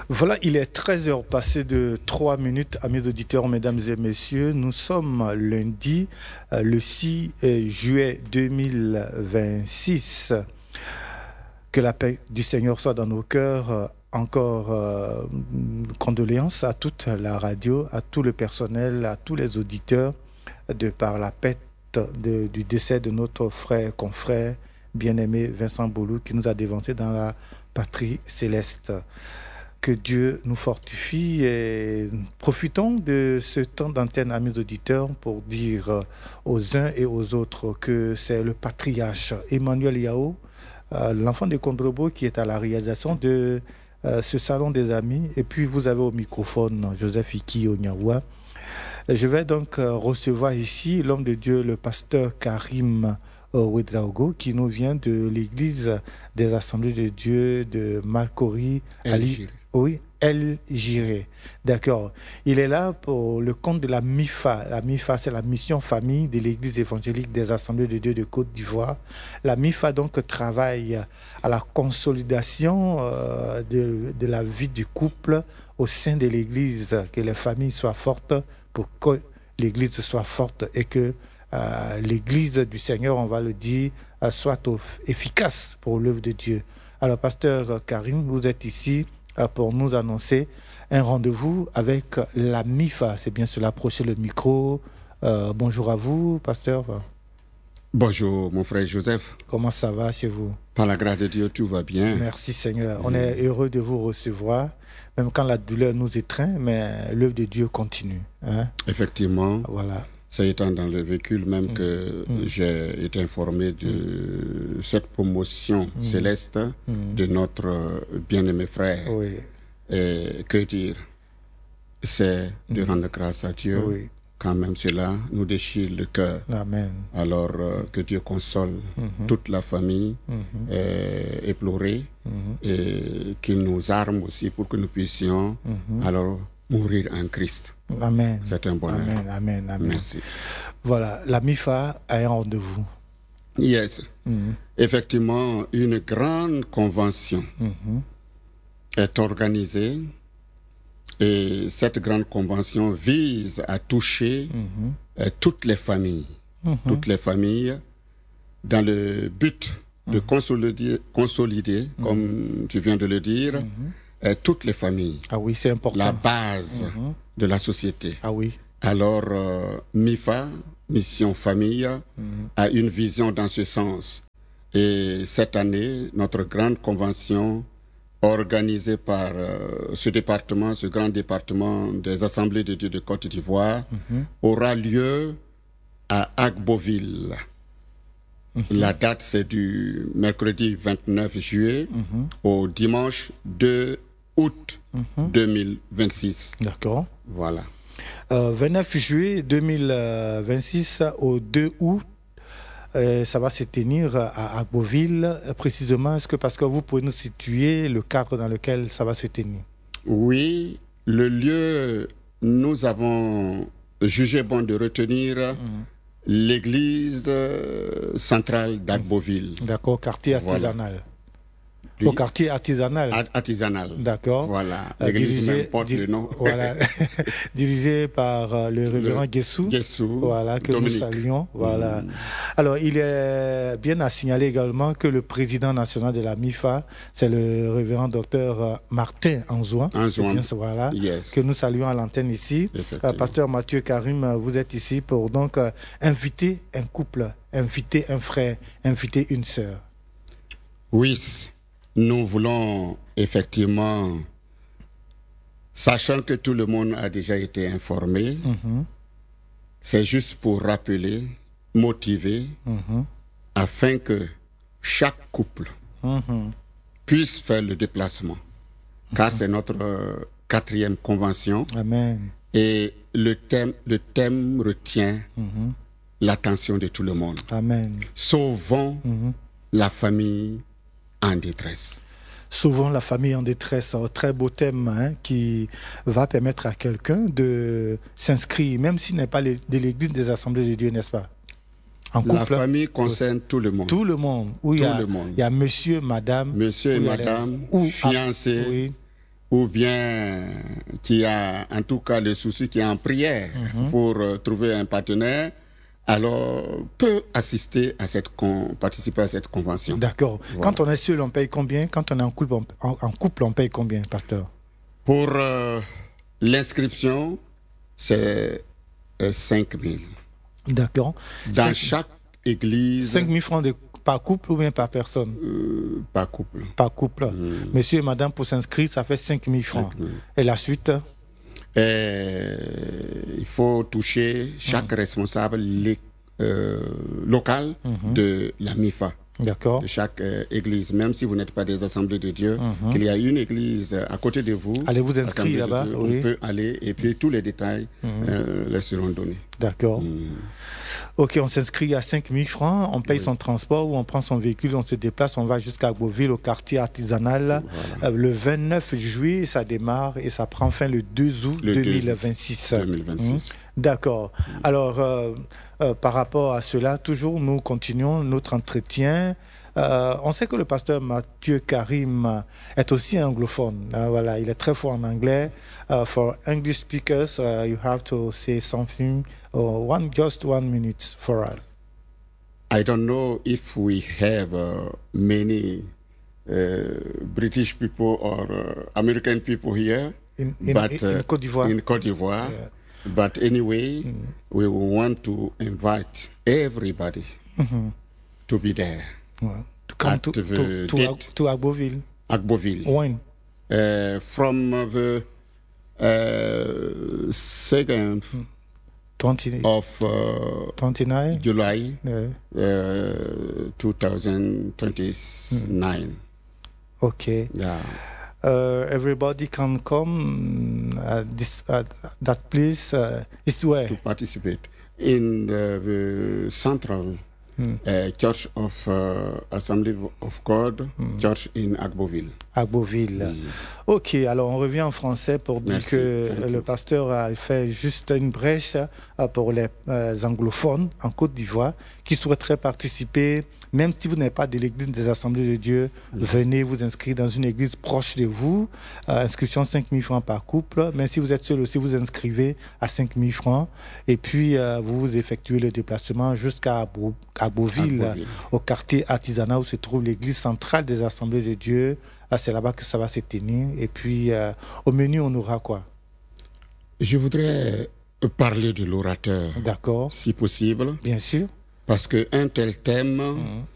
Voilà, il est 13 heures passées de 3 minutes, amis auditeurs, mesdames et messieurs. Nous sommes lundi, le 6 juillet 2026. Que la paix du Seigneur soit dans nos cœurs. Encore condoléances à toute la radio, à tout le personnel, à tous les auditeurs, de par la perte du décès de notre frère, confrère, bien-aimé Vincent Boulou, qui nous a dévancés dans la patrie céleste. Que Dieu nous fortifie et profitons de ce temps d'antenne, amis auditeurs, pour dire aux uns et aux autres que c'est le patriarche Emmanuel Yao, l'enfant de Kondrobo, qui est à la réalisation de ce salon des amis. Et puis vous avez au microphone Joseph Iki Onyawa. Je vais donc recevoir ici l'homme de Dieu, le pasteur Karim Ouedraogo, qui nous vient de l'église des Assemblées de Dieu de Malkori Ali. Oui, El Jiré. D'accord. Il est là pour le compte de la MIFA. La MIFA, c'est la mission famille de l'église évangélique des Assemblées de Dieu de Côte d'Ivoire. La MIFA, donc, travaille à la consolidation de la vie du couple au sein de l'église, que les familles soient fortes pour que l'église soit forte et que l'église du Seigneur, on va le dire, soit efficace pour l'œuvre de Dieu. Alors, pasteur Karim, vous êtes ici pour nous annoncer un rendez-vous avec la MIFA. C'est bien cela, approchez le micro. Bonjour à vous, pasteur. Bonjour, mon frère Joseph. Comment ça va chez vous? Par la grâce de Dieu, tout va bien. Merci Seigneur. On est heureux de vous recevoir, même quand la douleur nous étreint, mais l'œuvre de Dieu continue. Hein? Effectivement. Voilà. C'est étant dans le véhicule même que j'ai été informé de cette promotion céleste de notre bien-aimé frère. Oui. Et que dire? C'est de rendre grâce à Dieu. Oui. Quand même cela nous déchire le cœur. Amen. Alors que Dieu console toute la famille éplorée et qu'il nous arme aussi pour que nous puissions alors mourir en Christ. Amen. C'est un bonheur. Amen, amen, amen. Merci. Voilà, la MIFA a un rendez-vous. Yes. Effectivement, une grande convention est organisée et cette grande convention vise à toucher toutes les familles. Toutes les familles dans le but de consolider comme tu viens de le dire, toutes les familles. Ah oui, c'est important. La base de la société. Ah oui. Alors, MIFA, Mission Famille, a une vision dans ce sens. Et cette année, notre grande convention organisée par ce grand département des Assemblées de Dieu de Côte d'Ivoire, aura lieu à Agboville. La date, c'est du mercredi 29 juillet au dimanche 2 août 2026. D'accord. Voilà. 29 juillet 2026 au 2 août, ça va se tenir à Agboville. Précisément, parce que vous pouvez nous situer le cadre dans lequel ça va se tenir? Oui, le lieu, nous avons jugé bon de retenir l'église centrale d'Agboville. D'accord, quartier artisanal. Voilà. Au quartier artisanal. Artisanal. D'accord. Voilà. L'église même porte le nom. Voilà. Dirigé par le révérend Guessou. Voilà, que Dominique. Nous saluons. Voilà. Alors, il est bien à signaler également que le président national de la MIFA, c'est le révérend docteur Martin Anzouan. Anzouan. Voilà. Yes. Que nous saluons à l'antenne ici. Pasteur Mathieu Karim, vous êtes ici pour donc inviter un couple, inviter un frère, inviter une sœur. Oui. Nous voulons effectivement, sachant que tout le monde a déjà été informé, c'est juste pour rappeler, motiver, afin que chaque couple puisse faire le déplacement. Car c'est notre 4e convention. Amen. Et le thème retient l'attention de tout le monde. Amen. Sauvons la famille en détresse. Souvent la famille en détresse, un très beau thème qui va permettre à quelqu'un de s'inscrire, même s'il n'est pas de l'église des Assemblées de Dieu, n'est-ce pas? La famille concerne tout le monde. Tout le monde. Où il y a monsieur, madame. Monsieur et madame, fiancés, ou bien qui a en tout cas le souci, qui est en prière pour trouver un partenaire, alors peut assister à participer à cette convention. D'accord. Voilà. Quand on est seul, on paye combien? Quand on est en couple, on paye combien, pasteur? Pour l'inscription, c'est 5 000. D'accord. Dans chaque église. 5 000 francs par couple ou bien par personne? Par couple. Par couple. Monsieur et madame, pour s'inscrire, ça fait 5 000 francs. 5 000. Et la suite? Il faut toucher chaque responsable local de la MIFA. D'accord. De chaque église, même si vous n'êtes pas des assemblées de Dieu, qu'il y a une église à côté de vous. Allez vous inscrire là-bas. Oui. On peut aller et puis tous les détails les seront donnés. D'accord. Ok, on s'inscrit à 5 000 francs, on paye son transport ou on prend son véhicule, on se déplace, on va jusqu'à Agbouville, au quartier artisanal. Voilà. Le 29 juillet, ça démarre et ça prend fin le 2 août 2026. D'accord. Alors, par rapport à cela, toujours nous continuons notre entretien. On sait que le pasteur Mathieu Karim est aussi anglophone. Voilà, il est très fort en anglais. For English speakers, you have to say something, just 1 minute for us. I don't know if we have many British people or American people here, in Côte d'Ivoire. In Côte d'Ivoire. Yeah. But anyway, we want to invite everybody to be there. To come to Agbouville. Agbouville. When? From the 2nd of 29? July 2029. Okay. Yeah. Everybody can come that place. Is where? To participate in the central Church of Assembly of God, Church in Agbouville. Agbouville. Ok, alors on revient en français pour dire que le pasteur a fait juste une brèche pour les anglophones en Côte d'Ivoire qui souhaiteraient participer. Même si vous n'êtes pas de l'église des Assemblées de Dieu, venez vous inscrire dans une église proche de vous. Inscription 5 000 francs par couple. Mais si vous êtes seul aussi, vous inscrivez à 5 000 francs. Et puis, vous effectuez le déplacement jusqu'à Beauville, au quartier artisanal où se trouve l'église centrale des Assemblées de Dieu. C'est là-bas que ça va se tenir. Et puis, au menu, on aura quoi? Je voudrais parler de l'orateur. D'accord. Si possible. Bien sûr. Parce qu'un tel thème